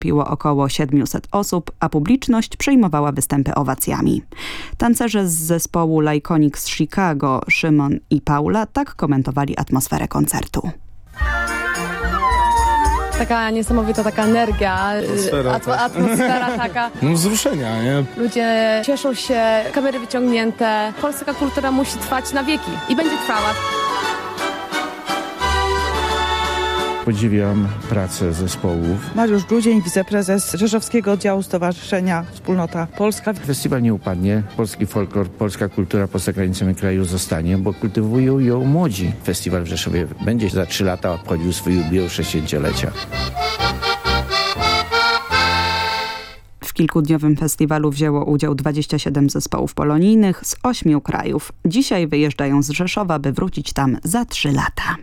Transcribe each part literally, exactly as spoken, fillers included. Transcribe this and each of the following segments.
wystąpiło około siedmiuset osób, a publiczność przyjmowała występy owacjami. Tancerze z zespołu Lajkonik z Chicago, Szymon i Paula, tak komentowali atmosferę koncertu. Taka niesamowita taka energia, atmosfera, atmo, atmosfera taka. No wzruszenia, nie? Ludzie cieszą się, kamery wyciągnięte. Polska kultura musi trwać na wieki i będzie trwała. Podziwiam pracę zespołów. Mariusz Grudzień, wiceprezes Rzeszowskiego Oddziału Stowarzyszenia Wspólnota Polska. Festiwal nie upadnie, polski folklor, polska kultura poza granicami kraju zostanie, bo kultywują ją młodzi. Festiwal w Rzeszowie będzie za trzy lata obchodził swój jubileusz sześćdziesięciolecia. W kilkudniowym festiwalu wzięło udział dwadzieścia siedem zespołów polonijnych z ośmiu krajów. Dzisiaj wyjeżdżają z Rzeszowa, by wrócić tam za trzy lata.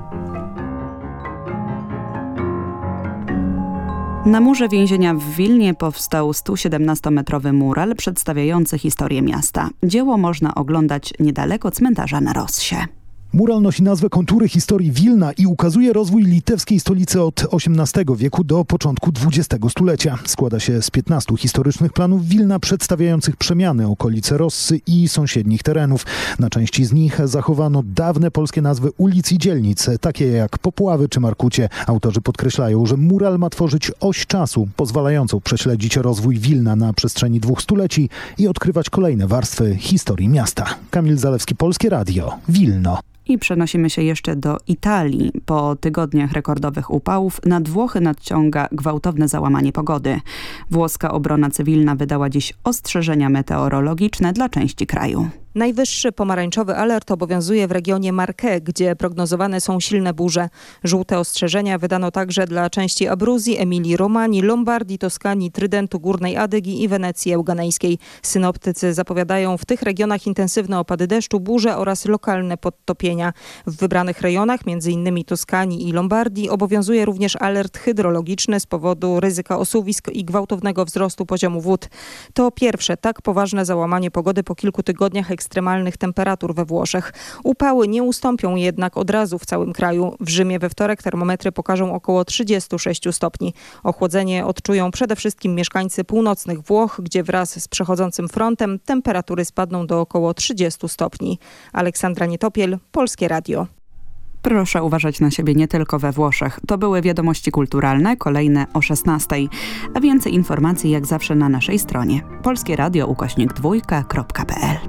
Na murze więzienia w Wilnie powstał sto siedemnastometrowy mural przedstawiający historię miasta. Dzieło można oglądać niedaleko cmentarza na Rossie. Mural nosi nazwę Kontury historii Wilna i ukazuje rozwój litewskiej stolicy od osiemnastego wieku do początku dwudziestego stulecia. Składa się z piętnastu historycznych planów Wilna przedstawiających przemiany okolice Rossy i sąsiednich terenów. Na części z nich zachowano dawne polskie nazwy ulic i dzielnic, takie jak Popławy czy Markucie. Autorzy podkreślają, że mural ma tworzyć oś czasu, pozwalającą prześledzić rozwój Wilna na przestrzeni dwóch stuleci i odkrywać kolejne warstwy historii miasta. Kamil Zalewski, Polskie Radio, Wilno. I przenosimy się jeszcze do Italii. Po tygodniach rekordowych upałów nad Włochy nadciąga gwałtowne załamanie pogody. Włoska obrona cywilna wydała dziś ostrzeżenia meteorologiczne dla części kraju. Najwyższy pomarańczowy alert obowiązuje w regionie Marche, gdzie prognozowane są silne burze. Żółte ostrzeżenia wydano także dla części Abruzji, Emilii Romanii, Lombardii, Toskanii, Trydentu, Górnej Adygi i Wenecji Euganejskiej. Synoptycy zapowiadają w tych regionach intensywne opady deszczu, burze oraz lokalne podtopienia. W wybranych rejonach, między innymi Toskanii i Lombardii, obowiązuje również alert hydrologiczny z powodu ryzyka osuwisk i gwałtownego wzrostu poziomu wód. To pierwsze tak poważne załamanie pogody po kilku tygodniach ekstremalnych temperatur we Włoszech. Upały nie ustąpią jednak od razu w całym kraju. W Rzymie we wtorek termometry pokażą około trzydzieści sześć stopni. Ochłodzenie odczują przede wszystkim mieszkańcy północnych Włoch, gdzie wraz z przechodzącym frontem temperatury spadną do około trzydziestu stopni. Aleksandra Nietopiel, Polskie Radio. Proszę uważać na siebie nie tylko we Włoszech. To były wiadomości kulturalne, kolejne o szesnastej. A więcej informacji jak zawsze na naszej stronie polskieradio ukośnik dwójka kropka pe el.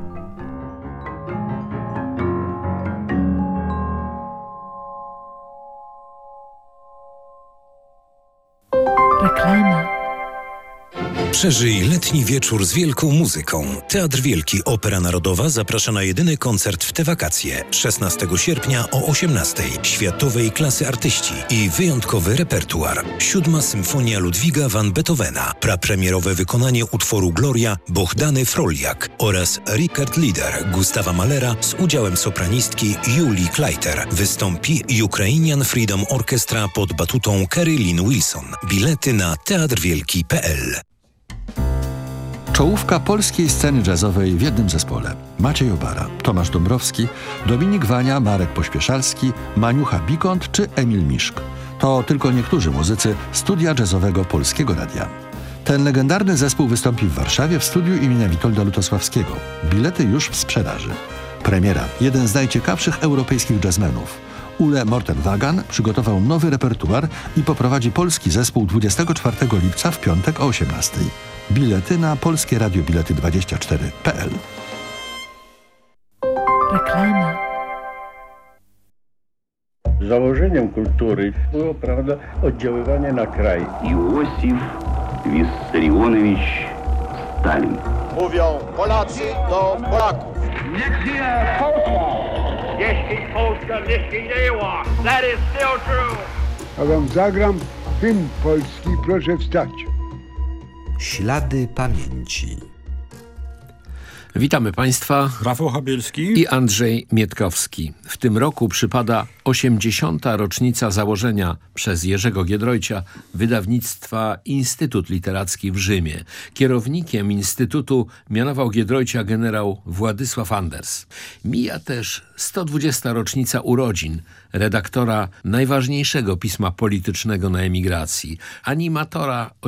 Reklama. Przeżyj letni wieczór z wielką muzyką. Teatr Wielki Opera Narodowa zaprasza na jedyny koncert w te wakacje. szesnastego sierpnia o osiemnastej. Światowej klasy artyści i wyjątkowy repertuar. Siódma Symfonia Ludwiga van Beethovena. Prapremierowe wykonanie utworu Gloria Bohdany Froljak oraz Richard Lieder Gustawa Mahlera z udziałem sopranistki Julii Kleiter. Wystąpi Ukrainian Freedom Orchestra pod batutą Carrie Lynn Wilson. Bilety na teatr wielki kropka pe el. Czołówka polskiej sceny jazzowej w jednym zespole. Maciej Obara, Tomasz Dąbrowski, Dominik Wania, Marek Pośpieszalski, Maniucha Bikont czy Emil Miszk. To tylko niektórzy muzycy studia jazzowego Polskiego Radia. Ten legendarny zespół wystąpi w Warszawie w studiu imienia Witolda Lutosławskiego. Bilety już w sprzedaży. Premiera. Jeden z najciekawszych europejskich jazzmenów. Ule Morten-Wagan przygotował nowy repertuar i poprowadzi polski zespół dwudziestego czwartego lipca w piątek o osiemnastej. Bilety na Polskie Radio Bilety dwadzieścia cztery kropka pe el. Reklama. Założeniem kultury było, prawda, oddziaływanie na kraj. Iosif Wissarionowicz Stalin. Mówią Polacy do Polaków. Niech żyje Polska! Jeśli Polska nie zginęła, that is still true. A wam zagram hymn polski, proszę wstać. Ślady pamięci. Witamy Państwa. Rafał Habielski i Andrzej Mietkowski. W tym roku przypada osiemdziesiąta rocznica założenia przez Jerzego Giedroycia wydawnictwa Instytut Literacki w Rzymie. Kierownikiem Instytutu mianował Giedroycia generał Władysław Anders. Mija też sto dwudziesta rocznica urodzin redaktora najważniejszego pisma politycznego na emigracji, animatora